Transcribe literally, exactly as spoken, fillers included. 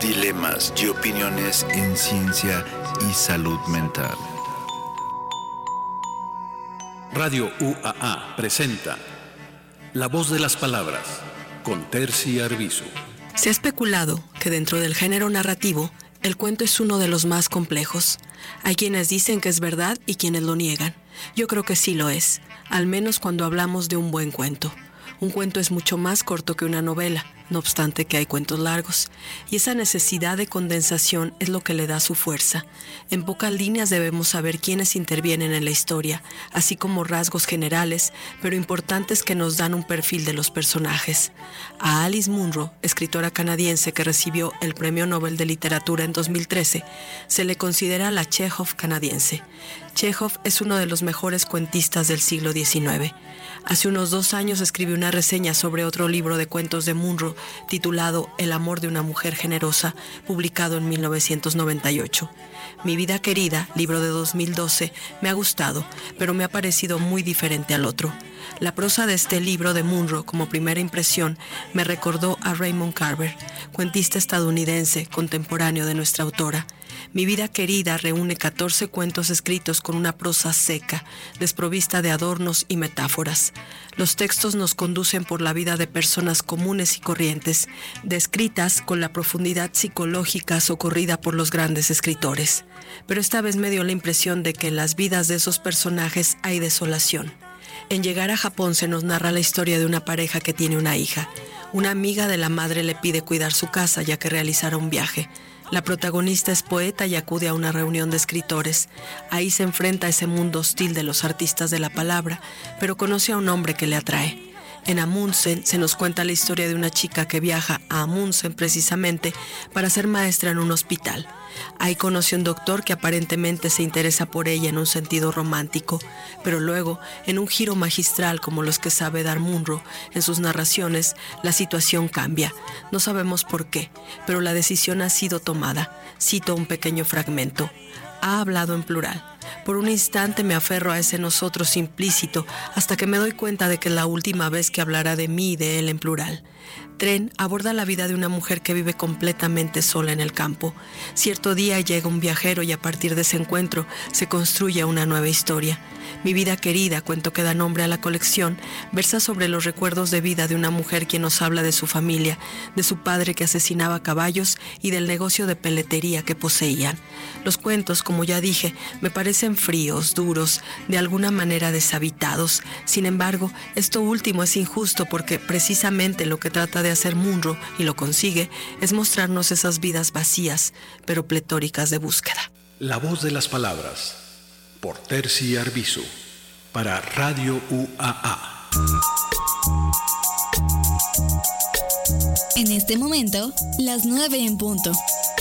dilemas y opiniones en ciencia y salud mental. Radio U A A presenta La Voz de las Palabras con Terci Arbizu. Se ha especulado que dentro del género narrativo, el cuento es uno de los más complejos. Hay quienes dicen que es verdad y quienes lo niegan. Yo creo que sí lo es, al menos cuando hablamos de un buen cuento. Un cuento es mucho más corto que una novela, no obstante que hay cuentos largos. Y esa necesidad de condensación es lo que le da su fuerza. En pocas líneas debemos saber quiénes intervienen en la historia, así como rasgos generales, pero importantes que nos dan un perfil de los personajes. A Alice Munro, escritora canadiense que recibió el Premio Nobel de Literatura en dos mil trece, se le considera la Chekhov canadiense. Chekhov es uno de los mejores cuentistas del siglo diecinueve. Hace unos dos años escribió una reseña sobre otro libro de cuentos de Munro titulado El amor de una mujer generosa, publicado en mil novecientos noventa y ocho. Mi vida querida, libro de dos mil doce, me ha gustado, pero me ha parecido muy diferente al otro. La prosa de este libro de Munro, como primera impresión, me recordó a Raymond Carver, cuentista estadounidense contemporáneo de nuestra autora. Mi vida querida reúne catorce cuentos escritos con una prosa seca, desprovista de adornos y metáforas. Los textos nos conducen por la vida de personas comunes y corrientes, descritas con la profundidad psicológica socorrida por los grandes escritores. Pero esta vez me dio la impresión de que en las vidas de esos personajes hay desolación. En Llegar a Japón se nos narra la historia de una pareja que tiene una hija. Una amiga de la madre le pide cuidar su casa ya que realizará un viaje. La protagonista es poeta y acude a una reunión de escritores. Ahí se enfrenta a ese mundo hostil de los artistas de la palabra, pero conoce a un hombre que le atrae. En Amundsen se nos cuenta la historia de una chica que viaja a Amundsen precisamente para ser maestra en un hospital. Ahí conoce a un doctor que aparentemente se interesa por ella en un sentido romántico, pero luego, en un giro magistral como los que sabe dar Munro en sus narraciones, la situación cambia. No sabemos por qué, pero la decisión ha sido tomada. Cito un pequeño fragmento. Ha hablado en plural. Por un instante me aferro a ese nosotros implícito hasta que me doy cuenta de que es la última vez que hablará de mí y de él en plural. Tren aborda la vida de una mujer que vive completamente sola en el campo. Cierto día llega un viajero y a partir de ese encuentro se construye una nueva historia. Mi vida querida, cuento que da nombre a la colección, versa sobre los recuerdos de vida de una mujer quien nos habla de su familia, de su padre que asesinaba caballos y del negocio de peletería que poseían. Los cuentos, como ya dije, me parecen fríos, duros, de alguna manera deshabitados. Sin embargo, esto último es injusto porque precisamente lo que trata de hacer Munro, y lo consigue, es mostrarnos esas vidas vacías, pero pletóricas de búsqueda. La Voz de las Palabras por Terci Arbizu para Radio U A A. En este momento, las nueve en punto.